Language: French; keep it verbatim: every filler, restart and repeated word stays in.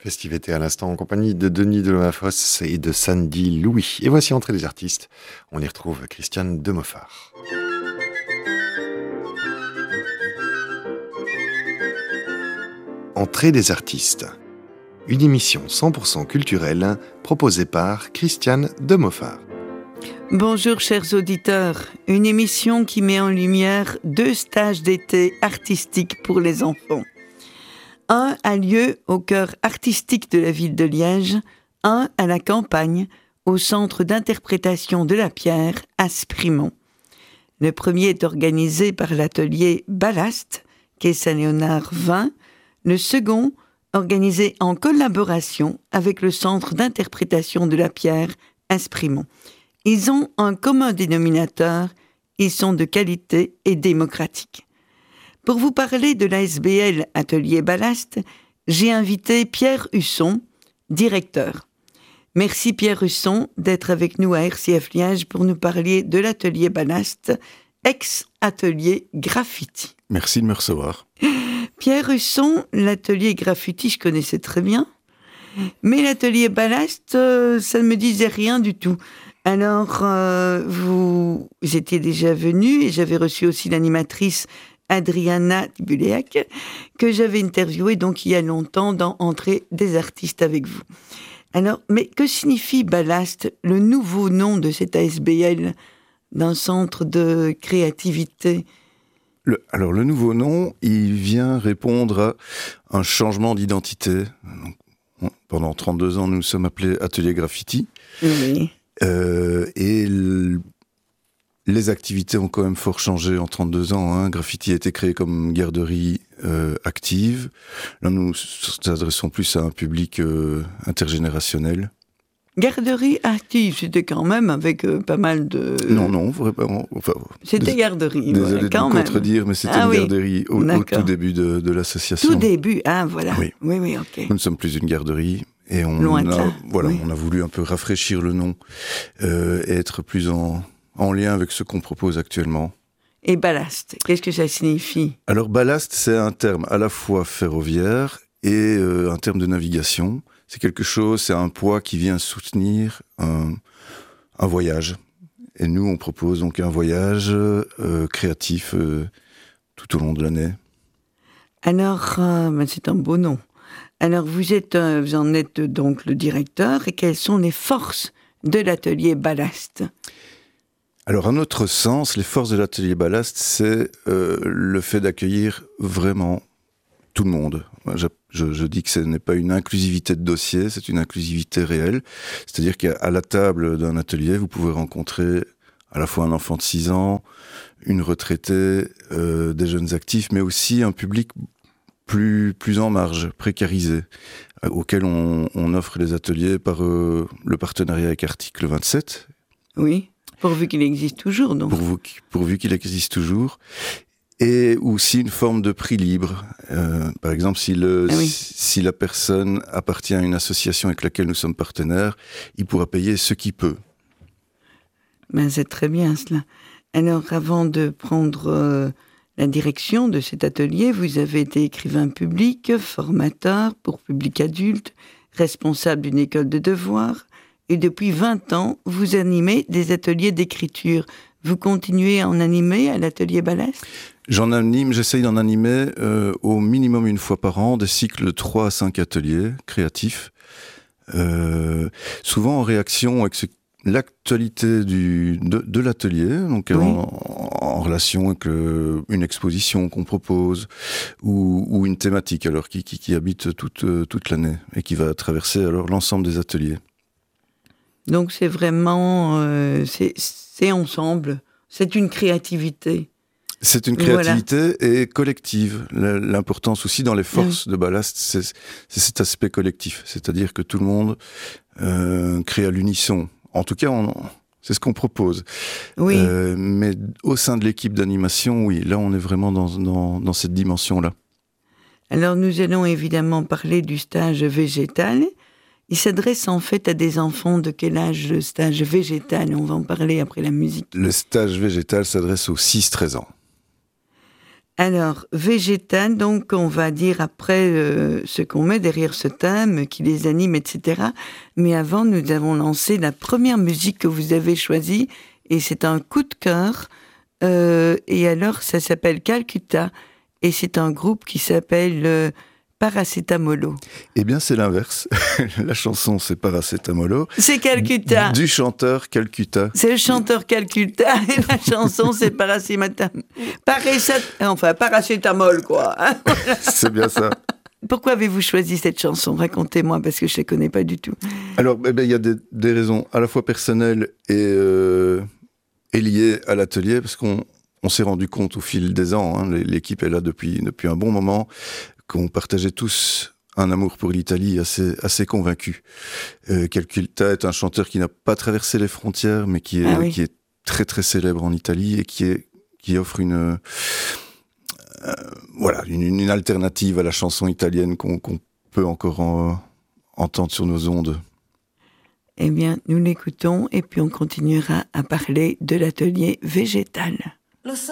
Festivité à l'instant en compagnie de Denis Delomafos et de Sandy Louis. Et voici Entrée des artistes. On y retrouve Christiane Demoffar. Entrée des artistes. Une émission cent pour cent culturelle proposée par Christiane Demoffar. Bonjour chers auditeurs, une émission qui met en lumière deux stages d'été artistiques pour les enfants. Un a lieu au cœur artistique de la ville de Liège, un à la campagne, au centre d'interprétation de la pierre à Sprimont. Le premier est organisé par l'atelier Ballast, quai Saint-Léonard vingt, le second organisé en collaboration avec le centre d'interprétation de la pierre à Sprimont. Ils ont un commun dénominateur, ils sont de qualité et démocratiques. Pour vous parler de l'A S B L Atelier Ballast, j'ai invité Pierre Husson, directeur. Merci Pierre Husson d'être avec nous à R C F Liège pour nous parler de l'Atelier Ballast, ex-atelier graffiti. Merci de me recevoir. Pierre Husson, l'atelier graffiti, je connaissais très bien, mais l'atelier Ballast, euh, ça ne me disait rien du tout. Alors, euh, vous étiez déjà venu et j'avais reçu aussi l'animatrice Adriana Tibuléac, que j'avais interviewée donc il y a longtemps dans Entrée des artistes avec vous. Alors, mais que signifie Ballast, le nouveau nom de cette A S B L, d'un centre de créativité ? Le, alors, le nouveau nom, il vient répondre à un changement d'identité. Donc, on, pendant trente-deux ans, nous nous sommes appelés Atelier Graffiti. Oui. Euh, et le, les activités ont quand même fort changé en trente-deux ans. Hein. Graffiti a été créé comme garderie euh, active. Là, nous nous adressons plus à un public euh, intergénérationnel. Garderie active, c'était quand même avec euh, pas mal de... Non, non, vraiment... Enfin, c'était dés- garderie, Désolé voilà, de quand vous même. contredire, mais c'était Ah une oui, garderie au, au d'accord. tout début de, de l'association. Tout début, ah voilà. Oui. oui, oui, ok. Nous ne sommes plus une garderie. Et on Loin de a, là, voilà, oui. on a voulu un peu rafraîchir le nom euh, et être plus en, en lien avec ce qu'on propose actuellement. Et ballast, qu'est-ce que ça signifie ? Alors ballast, c'est un terme à la fois ferroviaire et euh, un terme de navigation. C'est quelque chose, c'est un poids qui vient soutenir un, un voyage. Et nous, on propose donc un voyage euh, créatif euh, tout au long de l'année. Alors, euh, ben c'est un beau nom. Alors, vous êtes, euh, vous en êtes donc le directeur, et quelles sont les forces de l'atelier Ballast ? Alors, à notre sens, les forces de l'atelier Ballast, c'est euh, le fait d'accueillir vraiment tout le monde. Je, je, je dis que ce n'est pas une inclusivité de dossier, c'est une inclusivité réelle. C'est-à-dire qu'à la table d'un atelier, vous pouvez rencontrer à la fois un enfant de six ans, une retraitée, euh, des jeunes actifs, mais aussi un public plus, plus en marge, précarisé, euh, auquel on, on offre des ateliers par euh, le partenariat avec Article vingt-sept. Oui, pourvu qu'il existe toujours, donc. Pourvu, pourvu qu'il existe toujours. Et aussi une forme de prix libre. Euh, par exemple, si, le, Ah oui. si, si la personne appartient à une association avec laquelle nous sommes partenaires, il pourra payer ce qu'il peut. Ben, c'est très bien, cela. Alors, avant de prendre euh, la direction de cet atelier, vous avez été écrivain public, formateur pour public adulte, responsable d'une école de devoirs, et depuis vingt ans, vous animez des ateliers d'écriture. Vous continuez à en animer à l'atelier Ballast ? J'en anime, j'essaye d'en animer euh, au minimum une fois par an, des cycles de trois à cinq ateliers créatifs, euh, souvent en réaction avec ce, l'actualité du, de, de l'atelier, donc Oui. en, en relation avec euh, une exposition qu'on propose, ou, ou une thématique alors qui, qui, qui habite toute, euh, toute l'année et qui va traverser alors l'ensemble des ateliers. Donc, c'est vraiment... Euh, c'est, c'est ensemble. C'est une créativité. C'est une créativité voilà. Et collective. L'importance aussi dans les forces oui. de Ballast, c'est, c'est cet aspect collectif. C'est-à-dire que tout le monde euh, crée à l'unisson. En tout cas, on, c'est ce qu'on propose. Oui. Euh, mais au sein de l'équipe d'animation, oui, là, on est vraiment dans, dans, dans cette dimension-là. Alors, nous allons évidemment parler du stage végétal. Il s'adresse en fait à des enfants de quel âge, le stage végétal ? On va en parler après la musique. Le stage végétal s'adresse aux six treize ans. Alors, végétal, donc on va dire après euh, ce qu'on met derrière ce thème, qui les anime, et cetera. Mais avant, nous avons lancé la première musique que vous avez choisie, et c'est un coup de cœur. Euh, et alors, ça s'appelle Calcutta, et c'est un groupe qui s'appelle euh, Paracetamolo. Eh bien, c'est l'inverse. La chanson, c'est Paracetamolo. C'est Calcutta. Du chanteur Calcutta. C'est le chanteur Calcutta, et la chanson, c'est Paracetamol. Enfin, Paracetamol, quoi. Hein. C'est bien ça. Pourquoi avez-vous choisi cette chanson? Racontez-moi, parce que je ne la connais pas du tout. Alors, eh ben, il y a des, des raisons à la fois personnelles et, euh, et liées à l'atelier, parce qu'on on s'est rendu compte au fil des ans, hein, l'équipe est là depuis, depuis un bon moment, qu'on partageait tous un amour pour l'Italie assez, assez convaincu. Euh, Calcutta est un chanteur qui n'a pas traversé les frontières, mais qui est, ah oui. qui est très très célèbre en Italie et qui, est, qui offre une... Euh, voilà, une, une alternative à la chanson italienne qu'on, qu'on peut encore en, entendre sur nos ondes. Eh bien, nous l'écoutons et puis on continuera à parler de l'atelier végétal.